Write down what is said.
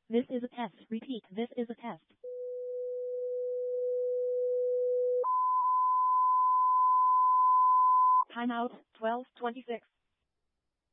This is a test. Repeat, this is a test. Timeout, 12:26.